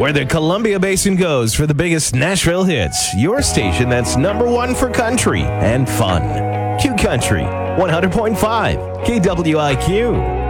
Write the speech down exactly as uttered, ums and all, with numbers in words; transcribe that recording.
where the Columbia Basin goes for the biggest Nashville hits. Your station that's number one for country and fun. Q Country, one hundred point five, K W I Q.